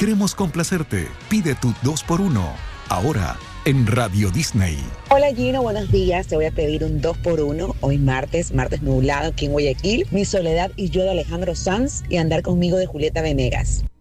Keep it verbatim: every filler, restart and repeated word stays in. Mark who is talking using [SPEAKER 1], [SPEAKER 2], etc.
[SPEAKER 1] Queremos complacerte. Pide tu dos por uno. Ahora, en Radio Disney.
[SPEAKER 2] Hola Gino, buenos días. Te voy a pedir un dos por uno. Hoy martes, martes nublado aquí en Guayaquil. Mi Soledad y yo de Alejandro Sanz y Andar conmigo de Julieta Venegas.